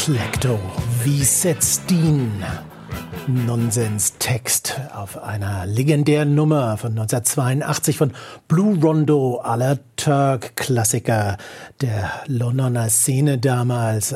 Klecto, wie setzt Dean? Nonsenstext auf einer legendären Nummer von 1982 von Blue Rondo à la Turk, Klassiker der Londoner Szene damals.